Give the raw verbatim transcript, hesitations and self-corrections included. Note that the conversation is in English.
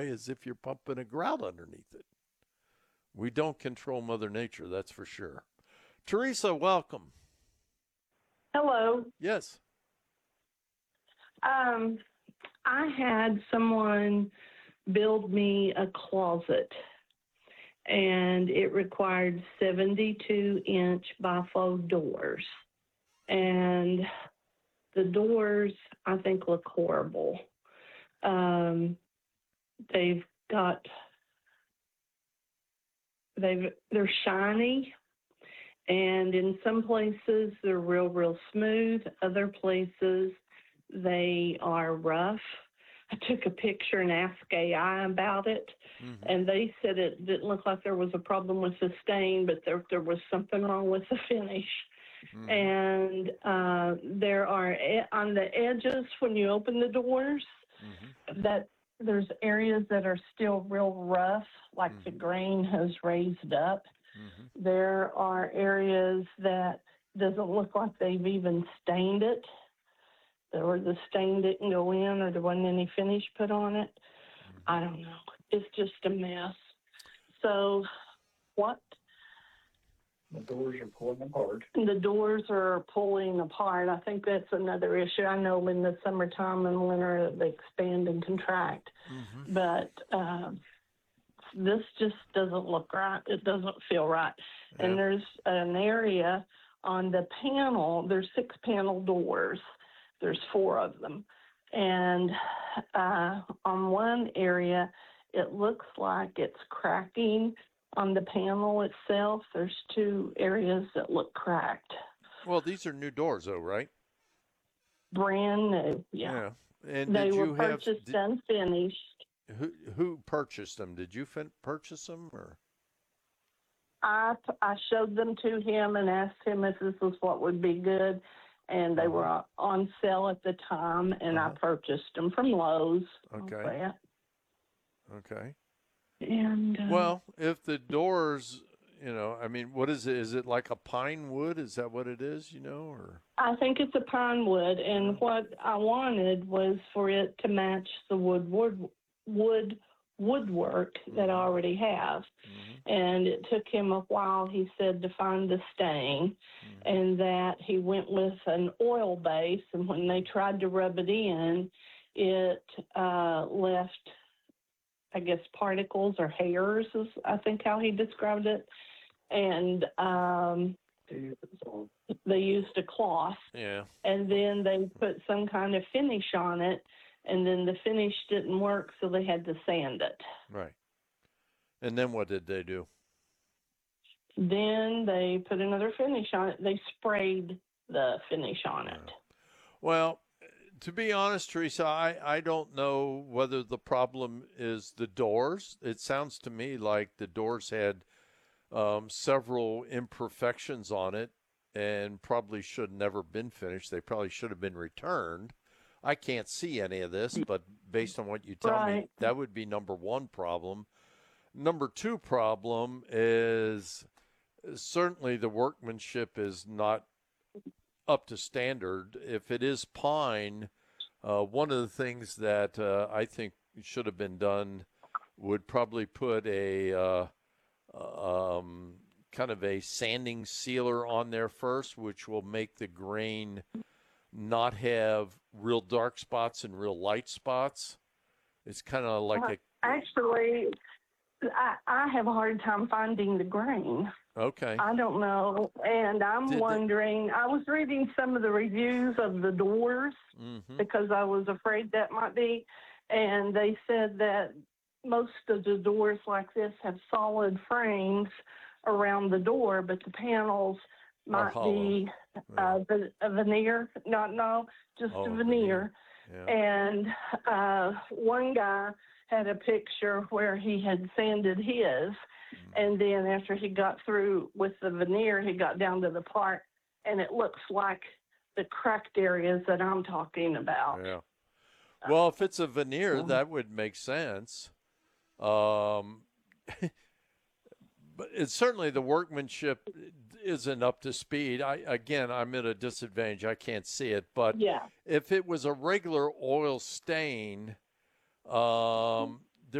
way as if you're pumping a grout underneath it. We don't control Mother Nature, that's for sure. Teresa, welcome. Hello. Yes. Um, I had someone build me a closet, and it required seventy-two inch bifold doors. And the doors, I think, look horrible. Um, they've got, they've, they're shiny. And in some places, they're real, real smooth. Other places, they are rough. I took a picture and asked A I about it, mm-hmm. and they said it didn't look like there was a problem with the stain, but there, there was something wrong with the finish. Mm-hmm. And uh, there are, on the edges, when you open the doors, mm-hmm. that there's areas that are still real rough, like mm-hmm. the grain has raised up. Mm-hmm. There are areas that doesn't look like they've even stained it, or the stain didn't go in, or there wasn't any finish put on it. Mm-hmm. I don't know. It's just a mess. So what? The doors are pulling apart. The doors are pulling apart. I think that's another issue. I know in the summertime and winter they expand and contract, mm-hmm. but uh, this just doesn't look right. It doesn't feel right. Yeah. And there's an area on the panel. There's six panel doors. There's four of them. And uh, on one area, it looks like it's cracking on the panel itself. There's two areas that look cracked. Well, these are new doors, though, right? Brand new, yeah. yeah. And they did were you purchased have, did, unfinished. Who who purchased them? Did you fin- purchase them, or? I I showed them to him and asked him if this was what would be good, and they uh-huh. were on sale at the time, and uh-huh. I purchased them from Lowe's. Okay. Okay. And uh, well, if the doors, you know, I mean, what is it? Is it like a pine wood? Is that what it is? You know, or? I think it's a pine wood, and what I wanted was for it to match the wood wood wood woodwork mm-hmm. that I already have. Mm-hmm. And it took him a while, he said, to find the stain, mm-hmm. and that he went with an oil base, and when they tried to rub it in, it uh, left, I guess, particles or hairs is, I think, how he described it. And um, they used a cloth. Yeah. And then they put some kind of finish on it, and then the finish didn't work, so they had to sand it. Right. And then what did they do? Then they put another finish on it. They sprayed the finish on it. Yeah. Well, to be honest, Teresa, I, I don't know whether the problem is the doors. It sounds to me like the doors had um, several imperfections on it and probably should never been finished. They probably should have been returned. I can't see any of this, but based on what you tell right. me, that would be number one problem. Number two problem is certainly the workmanship is not up to standard. If it is pine, uh, one of the things that uh, I think should have been done would probably put a uh, um, kind of a sanding sealer on there first, which will make the grain not have real dark spots and real light spots. It's kind of like uh, a... Actually, I, I have a hard time finding the grain. Okay. I don't know. And I'm Did wondering, they... I was reading some of the reviews of the doors mm-hmm. because I was afraid that might be. And they said that most of the doors like this have solid frames around the door, but the panels might be uh, a veneer. Not, no, just oh, a veneer. veneer. Yeah. And uh, one guy had a picture where he had sanded his, mm-hmm. and then after he got through with the veneer, he got down to the part, and it looks like the cracked areas that I'm talking about. Yeah. Well, if it's a veneer, uh, that would make sense. Um, but it's certainly the workmanship isn't up to speed. I again, I'm at a disadvantage. I can't see it. But yeah. if it was a regular oil stain, um,